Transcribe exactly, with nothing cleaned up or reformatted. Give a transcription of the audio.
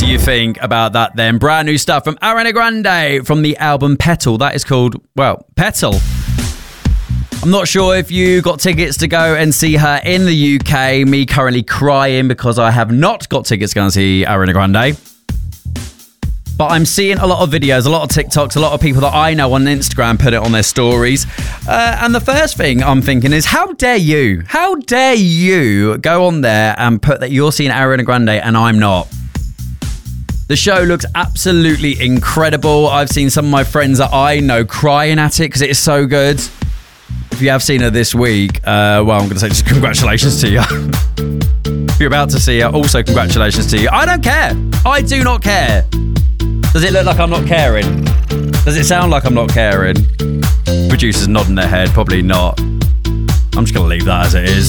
you think about that then. Brand new stuff from Ariana Grande from the album Petal. That is called, well, Petal. I'm not sure if you got tickets to go and see her in the U K. Me currently crying because I have not got tickets to go and see Ariana Grande. But I'm seeing a lot of videos, a lot of TikToks, a lot of people that I know on Instagram put it on their stories. Uh, and the first thing I'm thinking is, how dare you? How dare you go on there and put that you're seeing Ariana Grande and I'm not? The show looks absolutely incredible. I've seen some of my friends that I know crying at it because it is so good. If you have seen her this week, uh, well, I'm going to say just congratulations to you. If you're about to see her, also congratulations to you. I don't care. I do not care. Does it look like I'm not caring? Does it sound like I'm not caring? Producers nodding their head, probably not. I'm just going to leave that as it is.